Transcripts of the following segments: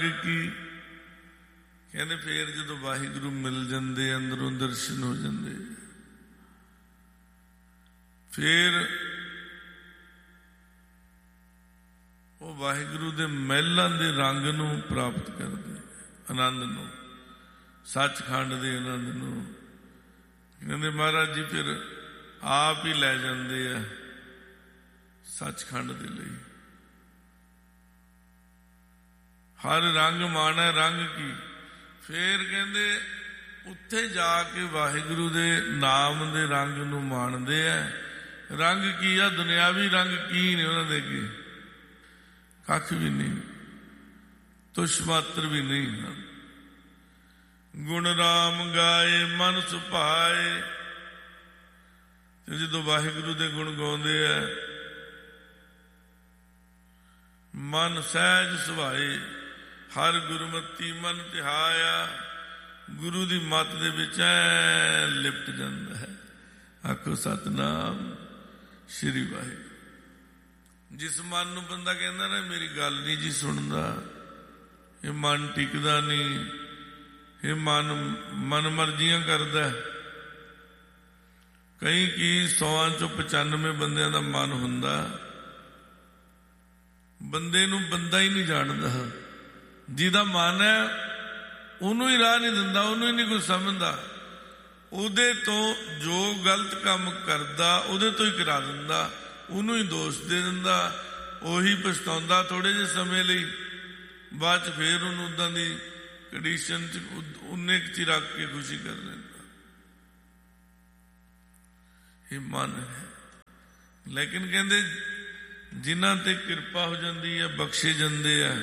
की कहते फिर जो वाहिगुरु मिल जाते अंदरों दर्शन हो जाते, फिर वो वाहिगुरु दे महलों के रंग नू प्राप्त करते, आनंद नू, सचखंड के आनंद नू। कहते महाराज जी फिर आप ही लै जाते हैं सचखंड के लिए। हर रंग माना रंग की। फिर कहते उत्थे जाके वाहिगुरु दे नाम दे रंग नू मानते हैं। रंग की आ? दुनियावी रंग की ने उन्होंने अगे? कख भी नहीं, तुष मात्र भी नहीं। गुण राम गाए मन सुभाए। जो वाहिगुरु दे गुण गाउंदे है, मन सहज सुभाए, हर गुरमती मन तिहाया। गुरु की मत दे विच लिपट जाता है। आखो सतनाम श्री वाहिगुरू। जिस मन नूं बंदा कहंदा ना मेरी गल नहीं जी सुनदा, ये मन टिकदा नहीं, ये मन मर्जियां करदा। कई की 100 बंदियां दा मन हुंदा, बंदे नूं बंदा ही नहीं जानदा। जिहदा मन है उन्हों ही राह नहीं दिंदा, उन्हों ही नहीं कुछ समझदा। उहदे तो जो गलत काम करदा उहदे तो ही करा दिंदा, उन्हों ही दोष दे दिंदा। उही पछताउंदा थोड़े जे समय लई, बाद फिर उन्होंने उदां दी कंडीशन च उन्ने च रख के खुशी कर लेंदा। ये मन है। लेकिन कहते जिन्हां ते कृपा हो जाती है, बख्शे जाते हैं,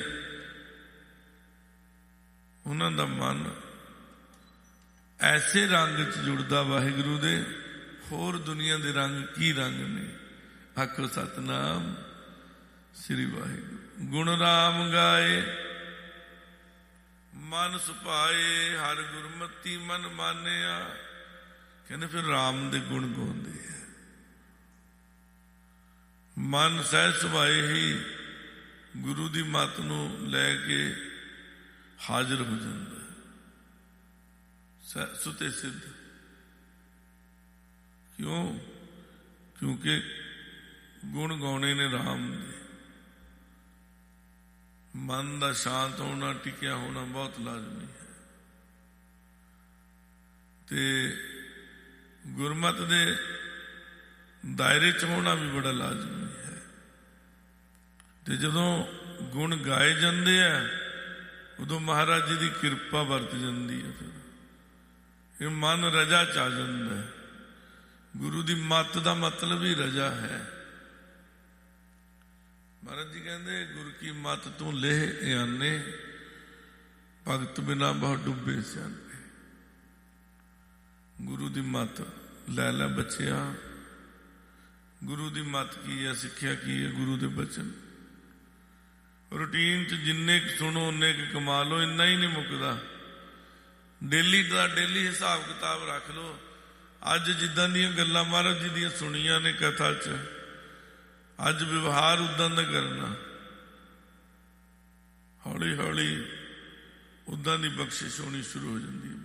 उन्हां दा मन ऐसे रंग च जुड़दा वाहिगुरु दे, होर दुनिया दे रंग की रंग ने। आखो सतनाम श्री वाहिगुरू। गुण राम गाए मन सुभाए, हर गुरमती मन मानिया। कहते फिर राम दे गुण गाउंदे है। मन सहज सुभाए ही गुरु दी मत नूं लैके हाजिर हो जाता है, सुते सिद्ध। क्यों? क्योंकि गुण गाने ने राम दे। मन का शांत होना, टिकिया होना बहुत लाजमी है। ते गुरमत दे दायरे च होना भी बड़ा लाजमी है। ते जदों गुण गाए जाते हैं उदों महाराज जी की कृपा वरत जाती है। फिर ये मन रजा च आ जाता है। गुरु की मत का मतलब ही रजा है। महाराज जी कहते गुरु की मत तू लेह आने, भगत बिना बहुत डुबे सियाने। गुरु की मत लै लै बच्चिया। गुरु की मत की है, सिक्ख्या की है? गुरु के बचन। रूटीन च जिन्ने सुनो उन्ने कमा लो, इन्ना ही नहीं मुकदा। डेली का डेली हिसाब किताब रख लो। अज जिद्दां दियां गल्लां महाराज जी दियां सुनियां ने कथा च, अज व्यवहार उदां दा करना। हौली हौली उदां दी बख्शिश होनी शुरू हो जाती है।